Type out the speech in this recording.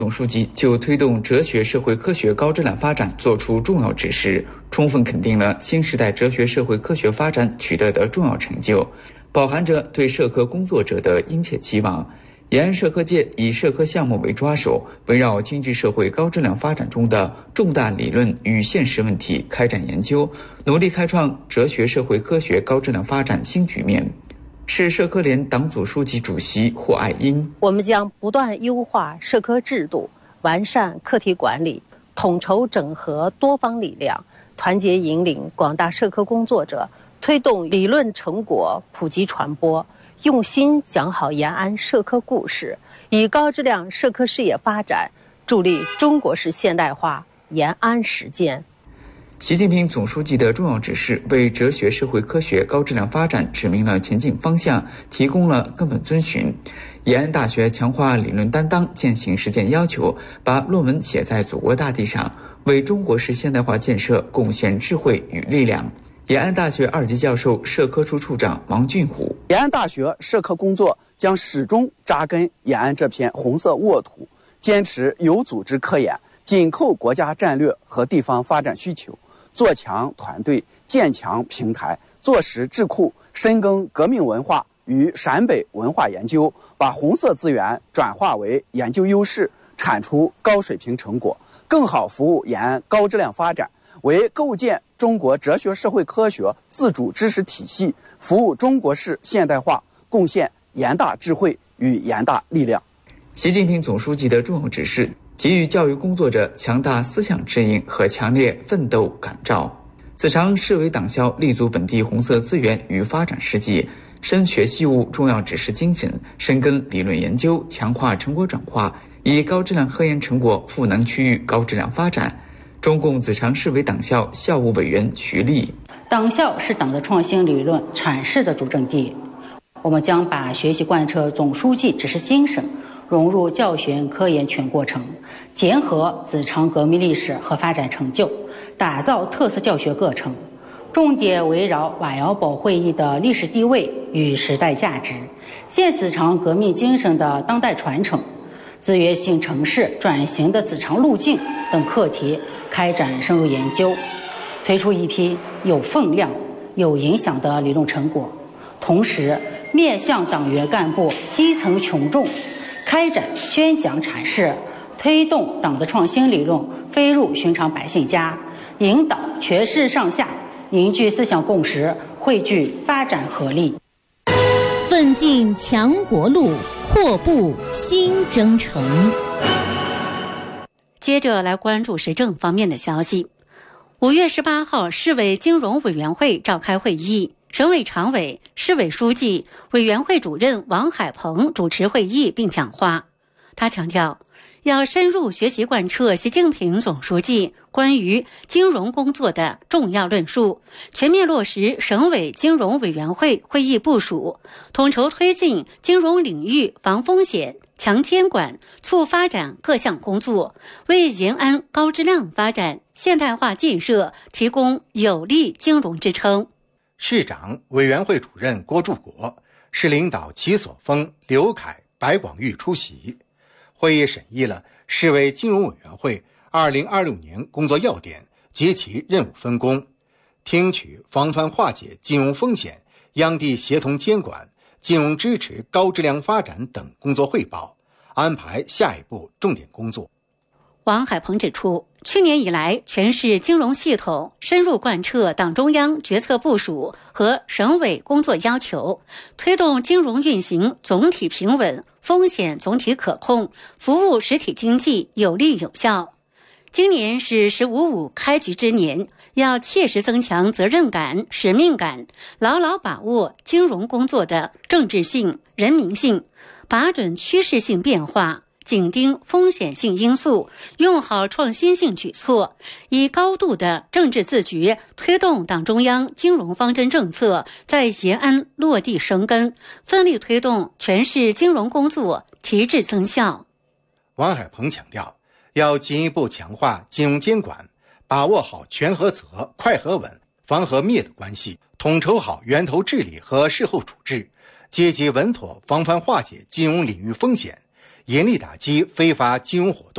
总书记就推动哲学社会科学高质量发展作出重要指示，充分肯定了新时代哲学社会科学发展取得的重要成就，饱含着对社科工作者的殷切期望。延安社科界以社科项目为抓手，围绕经济社会高质量发展中的重大理论与现实问题开展研究，努力开创哲学社会科学高质量发展新局面。市社科联党组书记主席霍爱英： 我们将不断优化社科制度，完善课题管理，统筹整合多方力量，团结引领广大社科工作者，推动理论成果普及传播，用心讲好延安社科故事，以高质量社科事业发展助力中国式现代化延安实践。 习近平总书记的重要指示为哲学社会科学高质量发展指明了前进方向，提供了根本遵循。延安大学强化理论担当，践行实践要求，把论文写在祖国大地上，为中国式现代化建设贡献智慧与力量。延安大学2级教授、社科处处长王俊虎： 延安大学社科工作将始终扎根延安这片红色沃土，坚持有组织科研，紧扣国家战略和地方发展需求，做强团队，建强平台，做实智库，深耕革命文化与陕北文化研究，把红色资源转化为研究优势，产出高水平成果，更好服务延安高质量发展，为构建中国哲学社会科学自主知识体系，服务中国式现代化贡献延大智慧与延大力量。 习近平总书记的重要指示给予教育工作者强大思想指引和强烈奋斗感召。子长市委党校立足本地红色资源与发展实际，深学细悟重要指示精神，深耕理论研究，强化成果转化，以高质量科研成果赋能区域高质量发展。中共子长市委党校校务委员徐立： 党校是党的创新理论阐释的主阵地，我们将把学习贯彻总书记指示精神融入教学科研全过程，结合子长革命历史和发展成就，打造特色教学课程，重点围绕瓦窑堡会议的历史地位与时代价值，现子长革命精神的当代传承，资源性城市转型的子长路径等课题开展深入研究，推出一批有分量、有影响的理论成果，同时面向党员干部、基层群众开展宣讲阐释，推动党的创新理论飞入寻常百姓家，引导全市上下凝聚思想共识，汇聚发展合力， 奋进强国路，阔步新征程。 接着来关注时政方面的消息。5月18号，市委金融委员会召开会议，省委常委、市委书记、委员会主任王海鹏主持会议并讲话。他强调，要深入学习贯彻习近平总书记关于金融工作的重要论述，全面落实省委金融委员会会议部署，统筹推进金融领域防风险、强监管、促发展各项工作，为延安高质量发展、现代化建设提供有力金融支撑。 市长、委员会主任郭柱国，市领导齐所峰、刘凯、白广玉出席。会议审议了市委金融委员会2026年工作要点及其任务分工，听取防范化解金融风险、央地协同监管、金融支持高质量发展等工作汇报，安排下一步重点工作。 王海鹏指出，去年以来，全市金融系统深入贯彻党中央决策部署和省委工作要求，推动金融运行总体平稳，风险总体可控，服务实体经济有力有效。今年是“15+5”开局之年，要切实增强责任感、使命感，牢牢把握金融工作的政治性、人民性，把准趋势性变化，紧盯风险性因素，用好创新性举措，以高度的政治自觉推动党中央金融方针政策在延安落地生根，奋力推动全市金融工作提质增效。 王海鹏强调，要进一步强化金融监管，把握好权和责、快和稳、防和灭的关系，统筹好源头治理和事后处置，积极稳妥防范化解金融领域风险，严厉打击非法金融活动。